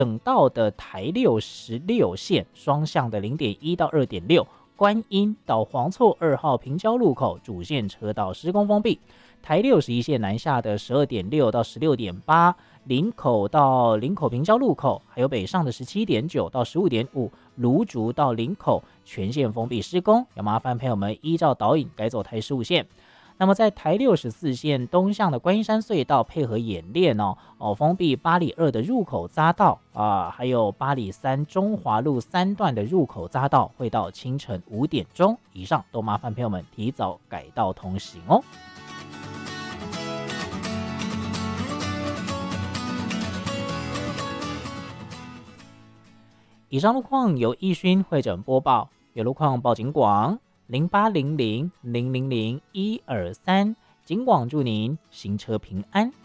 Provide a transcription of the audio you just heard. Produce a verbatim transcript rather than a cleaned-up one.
省道的台六十六线双向的 零点一 到 二点六， 观音到黄厝二号平交路口主线车道施工封闭。台六十一线南下的 十二点六 到 十六点八， 林口到林口平交路口，还有北上的 十七点九 到 十五点五， 芦竹到林口全线封闭施工，要麻烦朋友们依照导引改走台十五线。那么在台六十四线东向的观音山隧道配合演练哦，哦封闭八里二的入口匝道啊，还有八里三中华路三段的入口匝道，会到清晨五点钟以上，都麻烦朋友们提早改道通行哦。以上路况由易勋会诊播报，有路况报警广零八零零零零零一二三，警广祝您行车平安。